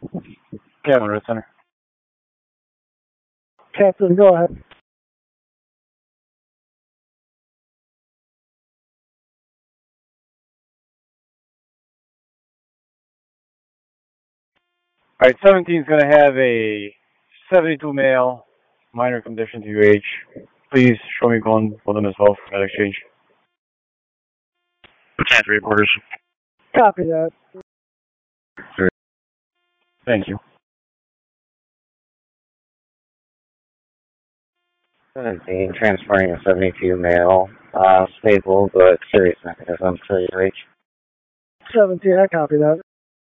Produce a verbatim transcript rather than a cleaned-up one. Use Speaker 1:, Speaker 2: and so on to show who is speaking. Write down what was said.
Speaker 1: Captain, Red Center.
Speaker 2: Captain, go ahead.
Speaker 1: Alright, seventeen is going to have a seventy-two male, minor condition to U H. Please show me going for them as well for that exchange. Lieutenant, three quarters.
Speaker 2: Copy that.
Speaker 1: Sir. Thank you.
Speaker 3: seventeen, transporting a seventy-two male, uh, stable but serious mechanism to U H.
Speaker 2: seventeen, I copy that.